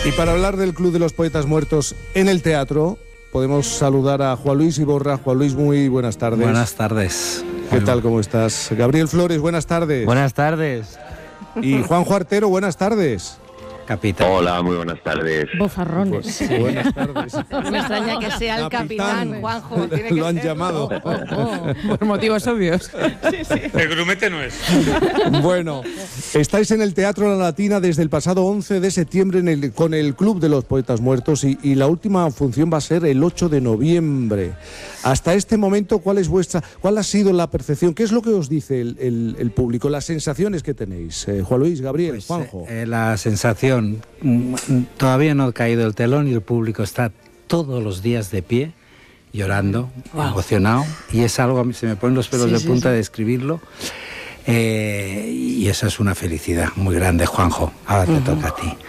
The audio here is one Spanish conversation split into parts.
Y para hablar del Club de los Poetas Muertos en el teatro, podemos saludar a Juan Luis Iborra. Juan Luis, muy buenas tardes. Buenas tardes. ¿Qué tal, cómo estás? Gabriel Flores, buenas tardes. Buenas tardes. Y Juanjo Artero, buenas tardes. Capitán. Hola, muy buenas tardes. Bofarrones. Sí, buenas tardes. Me extraña que sea el capitán, Juanjo. Tiene que Lo han ser. llamado. Por motivos obvios. El grumete no es. Bueno, estáis en el Teatro La Latina desde el pasado 11 de septiembre con el Club de los Poetas Muertos y la última función va a ser el 8 de noviembre. Hasta este momento, ¿cuál ha sido la percepción? ¿Qué es lo que os dice el público? Las sensaciones que tenéis. Juan Luis, Gabriel, Pues, Juanjo. La sensación, todavía no ha caído el telón y el público está todos los días de pie, llorando, emocionado, y es algo, a mí se me ponen los pelos de punta de describirlo, y esa es una felicidad muy grande. Juanjo, ahora te toca a ti.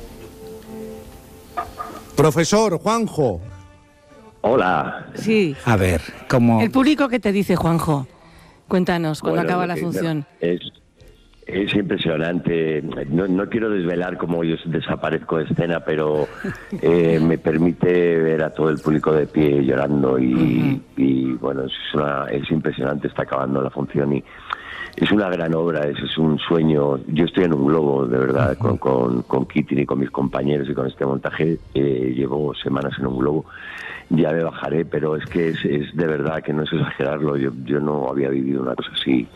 Profesor, Juanjo. Hola. Sí. A ver, ¿cómo...? El público, ¿qué te dice, Juanjo? Cuéntanos, cuando acaba la función. Es impresionante. No quiero desvelar cómo yo desaparezco de escena, pero me permite ver a todo el público de pie llorando y bueno, es impresionante. Está acabando la función y es una gran obra, es un sueño. Yo estoy en un globo, de verdad, con Kitty y con mis compañeros y con este montaje. Llevo semanas en un globo. Ya me bajaré, pero es que es de verdad que no es exagerarlo. Yo no había vivido una cosa así.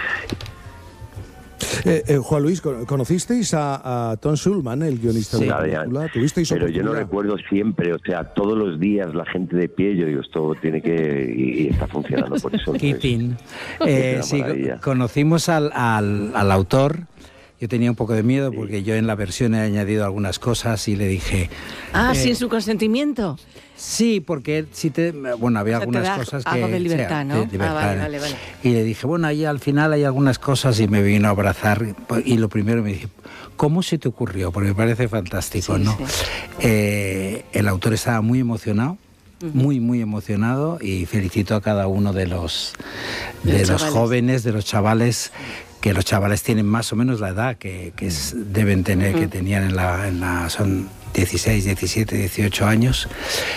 Juan Luis, ¿conocisteis a Tom Schulman, el guionista de la película? ¿Tuvisteis pero yo no recuerdo siempre, o sea, todos los días la gente de pie, yo digo, esto tiene que... y está funcionando por eso. Keating. Sí, conocimos al autor. Yo tenía un poco de miedo porque yo en la versión he añadido algunas cosas y le dije... ¿sin su consentimiento? Sí, porque había algunas cosas que... Algo de libertad, ¿no? De libertad. Vale. Y le dije, ahí al final hay algunas cosas, y me vino a abrazar, y lo primero me dije, ¿cómo se te ocurrió? Porque me parece fantástico, ¿no? Sí. El autor estaba muy emocionado, muy emocionado, y felicito a cada uno de los jóvenes, de los chavales, que los chavales tienen más o menos la edad que deben tener, que tenían son 16, 17, 18 años,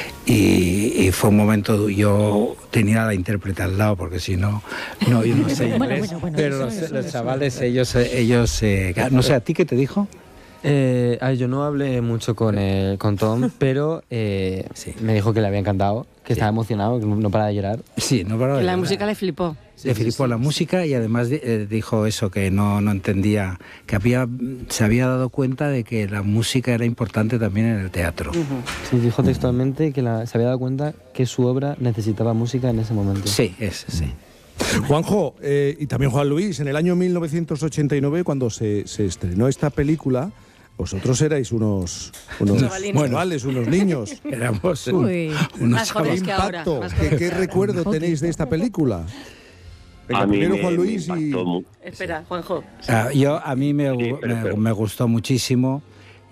y fue un momento, yo tenía a la intérprete al lado, porque si no, yo no sé inglés, pero los chavales, ellos no sé, ¿a ti qué te dijo? Yo no hablé mucho con Tom, pero me dijo que le había encantado, que estaba emocionado, que no paraba de llorar. Sí, no paraba de llorar. La música le flipó. Le flipó la música, y además dijo eso, que no entendía, que se había dado cuenta de que la música era importante también en el teatro. Sí, dijo textualmente que se había dado cuenta que su obra necesitaba música en ese momento. Sí, sí. Juanjo, y también Juan Luis, en el año 1989, cuando se estrenó esta película, vosotros erais unos chavales, unos niños. Éramos más jóvenes que ahora. ¿Qué recuerdo tenéis de esta película? Venga, primero Juan Luis y... Espera, Juanjo. A mí me gustó muchísimo.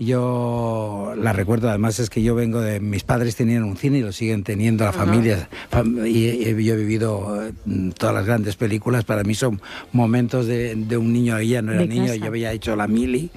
Yo la recuerdo, además es que yo vengo de... Mis padres tenían un cine y lo siguen teniendo, la familia. Y yo he vivido todas las grandes películas. Para mí son momentos de un niño, ahí ya no era niño, yo había hecho la mili.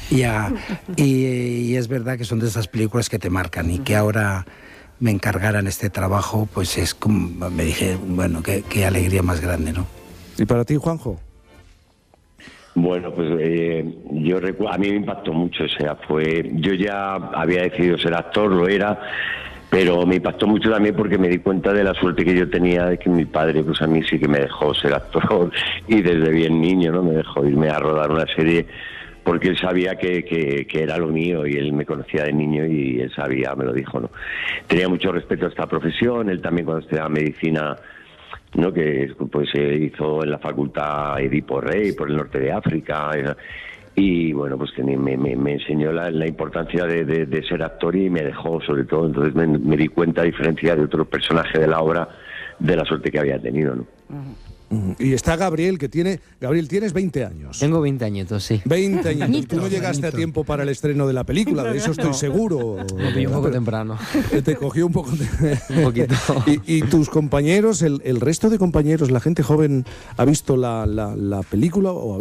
Y es verdad que son de esas películas que te marcan, y que ahora me encargaran este trabajo, pues es como... Me dije, bueno, qué alegría más grande, ¿no? ¿Y para ti, Juanjo? Bueno, pues yo recuerdo, a mí me impactó mucho, o sea, yo ya había decidido ser actor, lo era, pero me impactó mucho también porque me di cuenta de la suerte que yo tenía de que mi padre, pues a mí sí que me dejó ser actor, y desde bien niño, ¿no? Me dejó irme a rodar una serie, porque él sabía que era lo mío, y él me conocía de niño y él sabía, me lo dijo, ¿no? Tenía mucho respeto a esta profesión. Él también, cuando estudiaba medicina, ¿no?, que pues hizo en la facultad Edipo Rey por el norte de África, y bueno, pues que me enseñó la importancia de ser actor, y me dejó, sobre todo, entonces me di cuenta, a diferencia de otros personajes de la obra, de la suerte que había tenido, ¿no? Y está Gabriel, Gabriel, tienes 20 años. Tengo 20 añitos, sí. 20 años. Tú no llegaste a tiempo para el estreno de la película, de eso estoy seguro. Me pilló un poco temprano. Te cogió un poco... Un poquito. ¿Y tus compañeros, el resto de compañeros, la gente joven, ha visto la película o